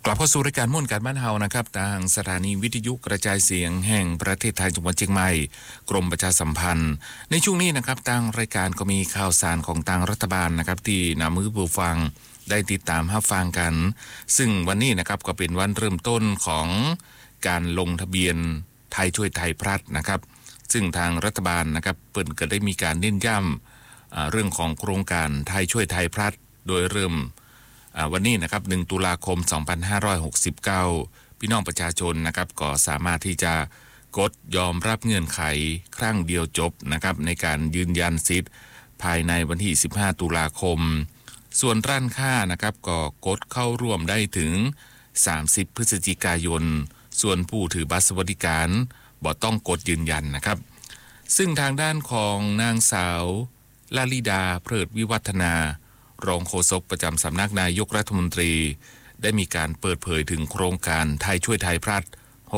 กลับเข้าสู่รายการม่วนการบ้านเฮานะครับทางสถานีวิทยุกระจายเสียงแห่งประเทศไทยจังหวัดเชียงใหม่กรมประชาสัมพันธ์ในช่วงนี้นะครับทางรายการก็มีข่าวสารของทางรัฐบาลนะครับที่นำมือผู้ฟังได้ติดตามรับฟังกันซึ่งวันนี้นะครับก็เป็นวันเริ่มต้นของการลงทะเบียนไทยช่วยไทยพลัดนะครับซึ่งทางรัฐบาลนะครับเปิดก็ได้มีการเน้นย้ำเรื่องของโครงการไทยช่วยไทยพลัดโดยเริ่มวันนี้นะครับ1ตุลาคม2569พี่น้องประชาชนนะครับก็สามารถที่จะกดยอมรับเงื่อนไขครั้งเดียวจบนะครับในการยืนยันสิทธิ์ภายในวันที่15ตุลาคมส่วนร้านค้านะครับก็กดเข้าร่วมได้ถึง30พฤศจิกายนส่วนผู้ถือบัตรสวัสดิการบ่ต้องกดยืนยันนะครับซึ่งทางด้านของนางสาวลลิดาเพลิดวิวัฒนารองโฆษกประจำสำนักนายกรัฐมนตรีได้มีการเปิดเผยถึงโครงการไทยช่วยไทยพลัด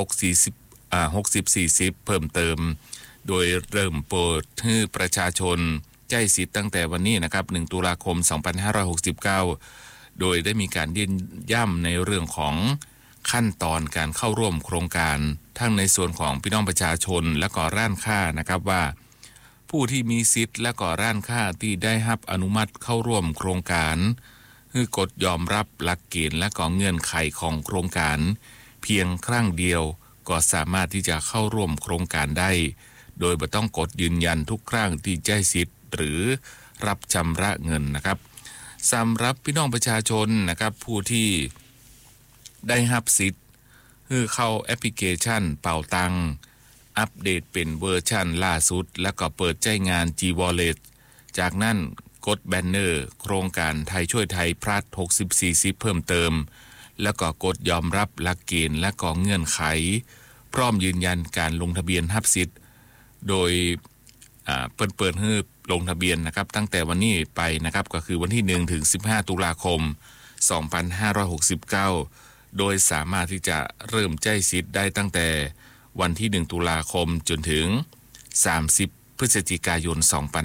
60-40เพิ่มเติมโดยเริ่มเปิดให้ประชาชนใช้สิทธิ์ตั้งแต่วันนี้นะครับ1ตุลาคม2569โดยได้มีการเน้นย้ำในเรื่องของขั้นตอนการเข้าร่วมโครงการทั้งในส่วนของพี่น้องประชาชนและก็ร้านค้านะครับว่าผู้ที่มีสิทธิ์และก็ร้านค้าที่ได้รับอนุมัติเข้าร่วมโครงการคือกดยอมรับหลักเกณฑ์และก็เงื่อนไขของโครงการเพียงครั้งเดียวก็สามารถที่จะเข้าร่วมโครงการได้โดยไม่ต้องกดยืนยันทุกครั้งที่ใช้สิทธิ์หรือรับชำระเงินนะครับสำหรับพี่น้องประชาชนนะครับผู้ที่ได้รับสิทธิ์คือเข้าแอปพลิเคชันเป่าตังอัปเดตเป็นเวอร์ชันล่าสุดแล้วก็เปิดใช้งาน G-Wallet จากนั้นกดแบนเนอร์โครงการไทยช่วยไทยพลัด60-40เพิ่มเติมแล้วก็กดยอมรับหลักเกณฑ์และก็เงื่อนไขพร้อมยืนยันการลงทะเบียนรับสิทธิ์โดยเปิดให้ลงทะเบียนนะครับตั้งแต่วันนี้ไปนะครับก็คือวันที่1ถึง15ตุลาคม2569โดยสามารถที่จะเริ่มใช้สิทธิ์ได้ตั้งแต่วันที่1ตุลาคมจนถึง30พฤศจิกายน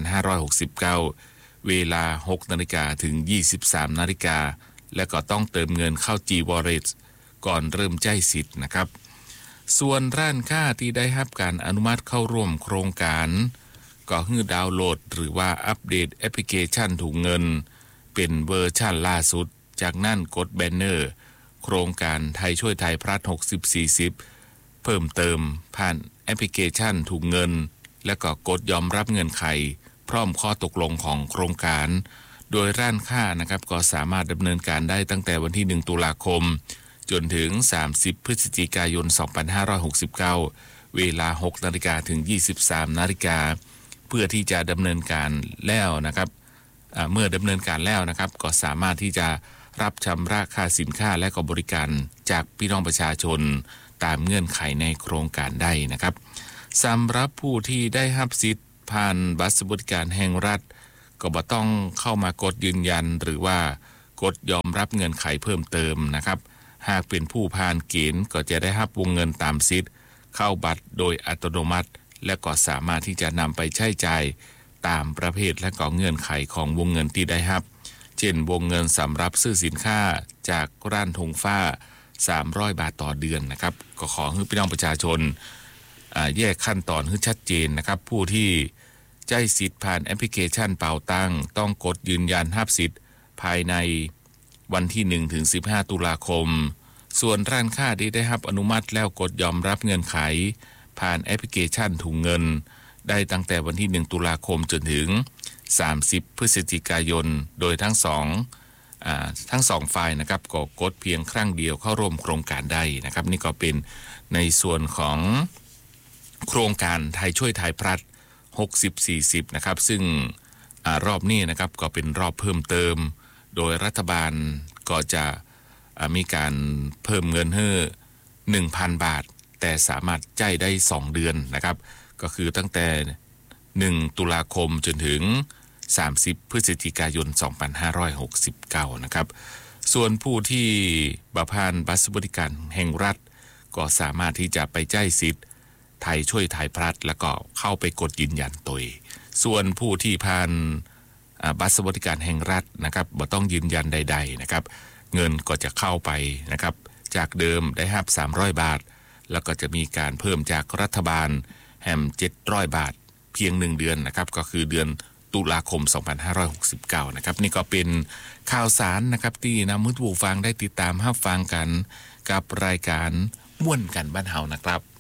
2569เวลา 6:00 นถึง 23:00 นและก็ต้องเติมเงินเข้า G-Wallet ก่อนเริ่มใช้สิทธิ์นะครับส่วนร้านค้าที่ได้รับการอนุมัติเข้าร่วมโครงการก็ให้ดาวน์โหลดหรือว่าอัปเดตแอปพลิเคชันถุงเงินเป็นเวอร์ชันล่าสุดจากนั้นกดแบนเนอร์โครงการไทยช่วยไทยพลัด60-40เพิ่มเติมผ่านแอปพลิเคชันถุงเงินและก็กดยอมรับเงื่อนไขพร้อมข้อตกลงของโครงการโดยร้านค้านะครับก็สามารถดำเนินการได้ตั้งแต่วันที่1ตุลาคมจนถึง30พฤศจิกายน2569เวลา 6:00 นถึง 23:00 นเพื่อที่จะดำเนินการแล้วนะครับเมื่อดำเนินการแล้วนะครับก็สามารถที่จะรับชำระค่าสินค้าและก็บริการจากพี่น้องประชาชนตามเงื่อนไขในโครงการได้นะครับสำหรับผู้ที่ได้รับสิทธิ์ผ่านบัตรสวัสดิการแห่งรัฐก็บ่ต้องเข้ามากดยืนยันหรือว่ากดยอมรับเงื่อนไขเพิ่มเติมนะครับหากเป็นผู้ผ่านเกณฑ์ก็จะได้รับวงเงินตามสิทธิ์เข้าบัตรโดยอัตโนมัติและก็สามารถที่จะนำไปใช้จ่ายตามประเภทและก็เงื่อนไขของวงเงินที่ได้รับเช่นวงเงินสำหรับซื้อสินค้าจากร้านธงฟ้า300 บาทต่อเดือนนะครับก็ขอให้พี่น้องประชาชนแยกขั้นตอนให้ชัดเจนนะครับผู้ที่ใช้สิทธิ์ผ่านแอปพลิเคชันเป่าตังต้องกดยืนยันรับสิทธิ์ภายในวันที่1ถึง15ตุลาคมส่วนร้านค้าที่ได้รับอนุมัติแล้วกดยอมรับเงื่อนไขผ่านแอปพลิเคชันถุงเงินได้ตั้งแต่วันที่1ตุลาคมจนถึง30พฤศจิกายนโดยทั้งสองฝ่ายนะครับก็กดเพียงครั้งเดียวเข้าร่วมโครงการได้นะครับนี่ก็เป็นในส่วนของโครงการไทยช่วยไทยพลัด60-40นะครับซึ่งรอบนี้นะครับก็เป็นรอบเพิ่มเติมโดยรัฐบาลก็จะมีการเพิ่มเงินให้ 1,000 บาทแต่สามารถจ่ายได้2เดือนนะครับก็คือตั้งแต่1ตุลาคมจนถึง30พฤศจิกายน2569นะครับส่วนผู้ที่บ่ผ่านบัตรสวัสดิการแห่งรัฐก็สามารถที่จะไปจ่ายสิทธิ์ไทยช่วยไทยพลัดแล้วก็เข้าไปกดยืนยันตัวส่วนผู้ที่ผ่านบัตรสวัสดิการแห่งรัฐนะครับบ่ต้องยืนยันใดๆนะครับเงินก็จะเข้าไปนะครับจากเดิมได้รับ300 บาทแล้วก็จะมีการเพิ่มจากรัฐบาลแฮม700 บาทเพียง1เดือนนะครับก็คือเดือนตุลาคม 2569 นะครับนี่ก็เป็นข่าวสารนะครับที่นำมือผู้ฟังได้ติดตามรับฟังกันกับรายการม่วนกันบ้านเฮานะครับ